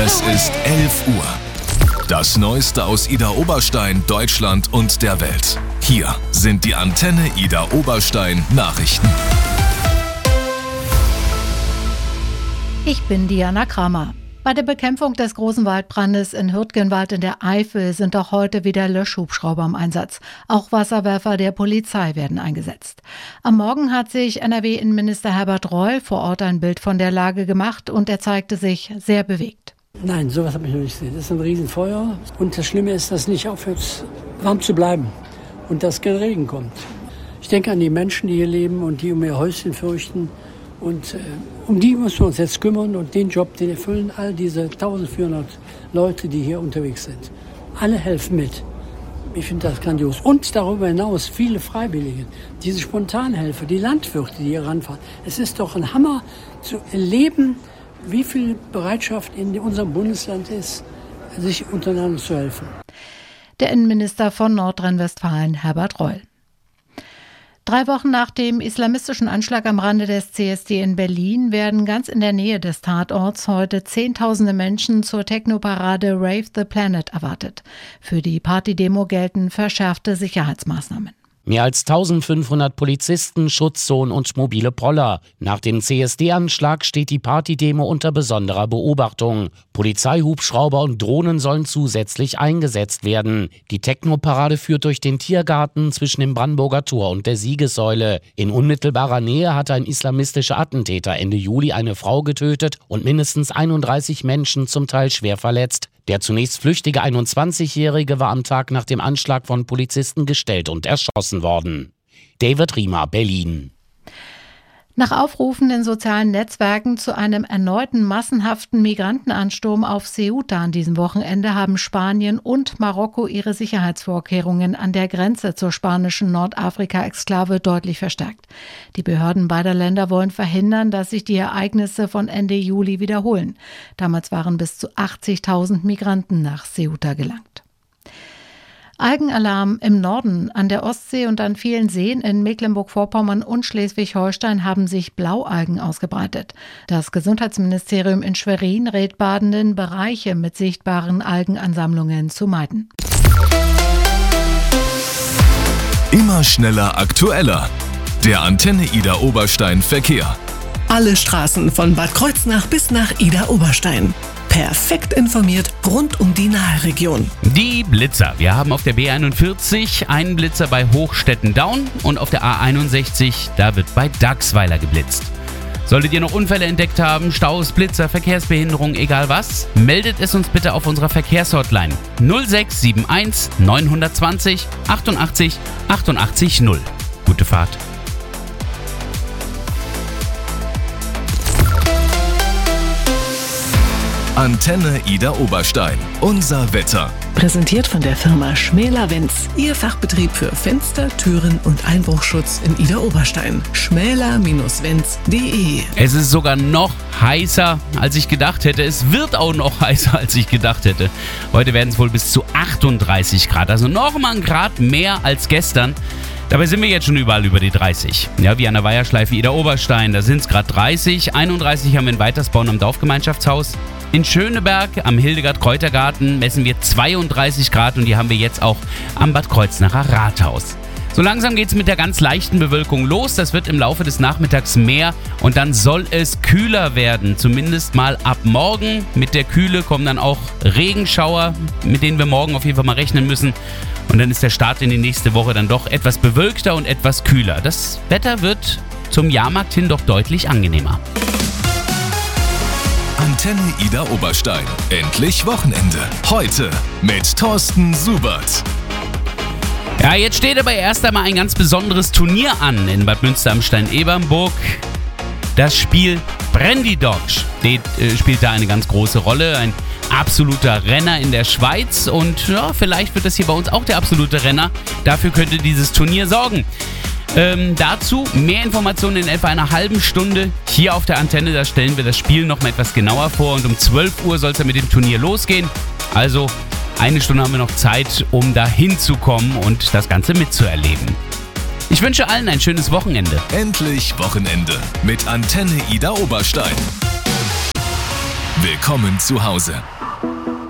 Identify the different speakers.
Speaker 1: Es ist 11 Uhr. Das Neueste aus Idar-Oberstein, Deutschland und der Welt. Hier sind die Antenne Idar-Oberstein Nachrichten.
Speaker 2: Ich bin Diana Kramer. Bei der Bekämpfung des großen Waldbrandes in Hürtgenwald in der Eifel sind auch heute wieder Löschhubschrauber im Einsatz. Auch Wasserwerfer der Polizei werden eingesetzt. Am Morgen hat sich NRW-Innenminister Herbert Reul vor Ort ein Bild von der Lage gemacht und er zeigte sich sehr bewegt.
Speaker 3: Nein, sowas habe ich noch nicht gesehen. Das ist ein Riesenfeuer und das Schlimme ist, dass es nicht aufhört, warm zu bleiben und dass kein Regen kommt. Ich denke an die Menschen, die hier leben und die um ihr Häuschen fürchten. Und um die müssen wir uns jetzt kümmern und den Job, den erfüllen all diese 1400 Leute, die hier unterwegs sind. Alle helfen mit. Ich finde das grandios. Und darüber hinaus viele Freiwillige, diese Spontanhelfer, die Landwirte, die hier ranfahren. Es ist doch ein Hammer zu erleben, wie viel Bereitschaft in unserem Bundesland ist, sich untereinander zu helfen.
Speaker 2: Der Innenminister von Nordrhein-Westfalen, Herbert Reul. 3 Wochen nach dem islamistischen Anschlag am Rande des CSD in Berlin werden ganz in der Nähe des Tatorts heute Zehntausende Menschen zur Techno-Parade Rave the Planet erwartet. Für die Partydemo gelten verschärfte Sicherheitsmaßnahmen.
Speaker 4: Mehr als 1500 Polizisten, Schutzzonen und mobile Poller. Nach dem CSD-Anschlag steht die Partydemo unter besonderer Beobachtung. Polizeihubschrauber und Drohnen sollen zusätzlich eingesetzt werden. Die Techno-Parade führt durch den Tiergarten zwischen dem Brandenburger Tor und der Siegessäule. In unmittelbarer Nähe hatte ein islamistischer Attentäter Ende Juli eine Frau getötet und mindestens 31 Menschen zum Teil schwer verletzt. Der zunächst flüchtige 21-Jährige war am Tag nach dem Anschlag von Polizisten gestellt und erschossen worden. David Riemer, Berlin.
Speaker 2: Nach Aufrufen in sozialen Netzwerken zu einem erneuten massenhaften Migrantenansturm auf Ceuta an diesem Wochenende haben Spanien und Marokko ihre Sicherheitsvorkehrungen an der Grenze zur spanischen Nordafrika-Exklave deutlich verstärkt. Die Behörden beider Länder wollen verhindern, dass sich die Ereignisse von Ende Juli wiederholen. Damals waren bis zu 80.000 Migranten nach Ceuta gelangt. Algenalarm im Norden. An der Ostsee und an vielen Seen in Mecklenburg-Vorpommern und Schleswig-Holstein haben sich Blaualgen ausgebreitet. Das Gesundheitsministerium in Schwerin rät Badenden, Bereiche mit sichtbaren Algenansammlungen zu meiden.
Speaker 1: Immer schneller, aktueller. Der Antenne Idar-Oberstein Verkehr.
Speaker 5: Alle Straßen von Bad Kreuznach bis nach Idar-Oberstein. Perfekt informiert rund um die Nahregion.
Speaker 6: Die Blitzer. Wir haben auf der B41 einen Blitzer bei Hochstetten-Daun und auf der A61, da wird bei Dachsweiler geblitzt. Solltet ihr noch Unfälle entdeckt haben, Staus, Blitzer, Verkehrsbehinderung, egal was, meldet es uns bitte auf unserer Verkehrshotline 0671 920 88 88 0. Gute Fahrt.
Speaker 1: Antenne Idar-Oberstein. Unser Wetter.
Speaker 5: Präsentiert von der Firma Schmäler-Wenz. Ihr Fachbetrieb für Fenster, Türen und Einbruchschutz in Idar-Oberstein. schmäler-wenz.de.
Speaker 6: Es ist sogar noch heißer, als ich gedacht hätte. Es wird auch noch heißer, als ich gedacht hätte. Heute werden es wohl bis zu 38 Grad. Also noch mal ein Grad mehr als gestern. Dabei sind wir jetzt schon überall über die 30. Ja, wie an der Weiherschleife Idar-Oberstein, da sind es gerade 30. 31 haben wir in Weitersborn am Dorfgemeinschaftshaus. In Schöneberg am Hildegard-Kräutergarten messen wir 32 Grad und die haben wir jetzt auch am Bad Kreuznacher Rathaus. So langsam geht es mit der ganz leichten Bewölkung los. Das wird im Laufe des Nachmittags mehr und dann soll es kühler werden. Zumindest mal ab morgen. Mit der Kühle kommen dann auch Regenschauer, mit denen wir morgen auf jeden Fall mal rechnen müssen. Und dann ist der Start in die nächste Woche dann doch etwas bewölkter und etwas kühler. Das Wetter wird zum Jahrmarkt hin doch deutlich angenehmer.
Speaker 1: Antenne Idar-Oberstein. Endlich Wochenende. Heute mit Thorsten Subert.
Speaker 6: Ja, jetzt steht aber erst einmal ein ganz besonderes Turnier an in Bad Münster am Stein-Ebernburg. Das Spiel Brandy Dog spielt da eine ganz große Rolle. Ein absoluter Renner in der Schweiz und ja, vielleicht wird das hier bei uns auch der absolute Renner. Dafür könnte dieses Turnier sorgen. Dazu mehr Informationen in etwa einer halben Stunde hier auf der Antenne. Da stellen wir das Spiel noch mal etwas genauer vor und um 12 Uhr soll es dann mit dem Turnier losgehen. Also eine Stunde haben wir noch Zeit, um da hinzukommen und das Ganze mitzuerleben. Ich wünsche allen ein schönes Wochenende.
Speaker 1: Endlich Wochenende mit Antenne Idar-Oberstein. Willkommen zu Hause.